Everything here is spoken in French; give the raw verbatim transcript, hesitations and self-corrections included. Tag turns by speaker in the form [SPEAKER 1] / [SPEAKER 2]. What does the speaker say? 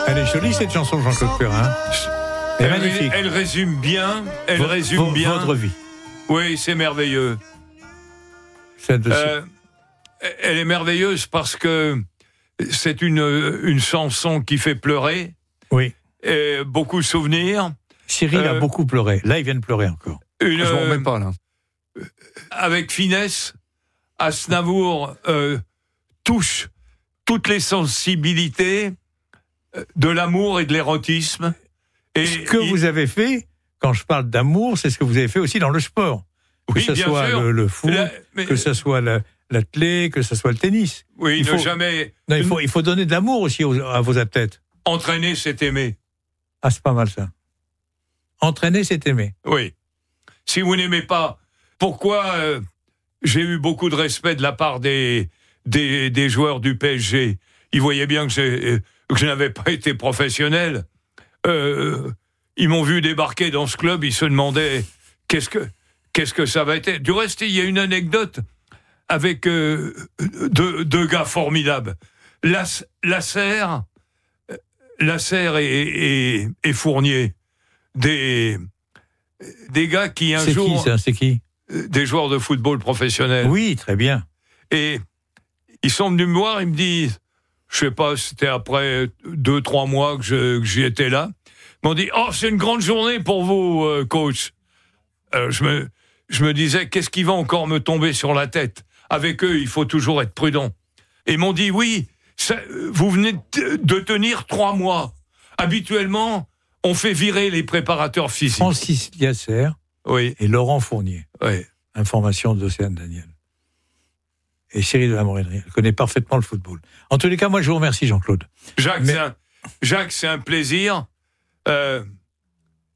[SPEAKER 1] Elle est jolie cette chanson, Jean-Claude Perrin. Elle est
[SPEAKER 2] Elle,
[SPEAKER 1] magnifique.
[SPEAKER 2] elle résume bien. Elle
[SPEAKER 1] Vo-
[SPEAKER 2] résume
[SPEAKER 1] vo-
[SPEAKER 2] bien
[SPEAKER 1] votre vie.
[SPEAKER 2] Oui, c'est merveilleux.
[SPEAKER 1] Celle de
[SPEAKER 2] Euh, elle est merveilleuse parce que c'est une une chanson qui fait pleurer.
[SPEAKER 1] Oui.
[SPEAKER 2] Et beaucoup de souvenirs.
[SPEAKER 1] Cyril a
[SPEAKER 2] euh,
[SPEAKER 1] beaucoup pleuré. Là, il vient de pleurer encore.
[SPEAKER 2] Une,
[SPEAKER 3] Je m'en
[SPEAKER 2] euh,
[SPEAKER 3] remets pas, là.
[SPEAKER 2] avec finesse, Aznavour euh, touche toutes les sensibilités euh, de l'amour et de l'érotisme. Et
[SPEAKER 1] Ce que
[SPEAKER 2] il-
[SPEAKER 1] vous avez fait, quand je parle d'amour, c'est ce que vous avez fait aussi dans le sport. Que
[SPEAKER 2] Oui,
[SPEAKER 1] ce
[SPEAKER 2] bien
[SPEAKER 1] soit
[SPEAKER 2] sûr.
[SPEAKER 1] le, le foot,
[SPEAKER 2] La- mais-
[SPEAKER 1] que ce soit la- l'athlé, que ce soit le tennis.
[SPEAKER 2] Oui,
[SPEAKER 1] il
[SPEAKER 2] ne
[SPEAKER 1] faut-
[SPEAKER 2] jamais
[SPEAKER 1] Non, il, faut, il faut donner de l'amour aussi aux- à vos athlètes.
[SPEAKER 2] entraîner, c'est aimer.
[SPEAKER 1] Ah, c'est pas mal ça. Entraîner, c'est aimer.
[SPEAKER 2] Oui. Si vous n'aimez pas, pourquoi euh, j'ai eu beaucoup de respect de la part des, des, des joueurs du P S G. Ils voyaient bien que, j'ai, que je n'avais pas été professionnel. Euh, ils m'ont vu débarquer dans ce club, ils se demandaient qu'est-ce que, qu'est-ce que ça va être. Du reste, il y a une anecdote avec euh, deux, deux gars formidables. Las- Lasserre, Lasserre et, et, et Fournier. Des, des gars qui un
[SPEAKER 1] C'est
[SPEAKER 2] jour...
[SPEAKER 1] qui ça C'est qui
[SPEAKER 2] Des joueurs de football professionnels.
[SPEAKER 1] Oui, très bien.
[SPEAKER 2] Et ils sont venus me voir, ils me disent, je sais pas, c'était après deux, trois mois que, je, que j'y étais là, ils m'ont dit, oh, c'est une grande journée pour vous, euh, coach. Alors, je me, je me disais, qu'est-ce qui va encore me tomber sur la tête? Avec eux, il faut toujours être prudent. Et ils m'ont dit, oui, ça, vous venez de, de tenir trois mois. Habituellement, on fait virer les préparateurs physiques.
[SPEAKER 1] Francis Liasser
[SPEAKER 2] Oui,
[SPEAKER 1] et Laurent Fournier.
[SPEAKER 2] oui.
[SPEAKER 1] Information d'Océane Daniel. Et Cyril de la Morénerie. Elle connaît parfaitement le football. En tous les cas, moi, je vous remercie, Jean-Claude.
[SPEAKER 2] Jacques,
[SPEAKER 1] Mais-
[SPEAKER 2] c'est un, Jacques, c'est un plaisir. Euh,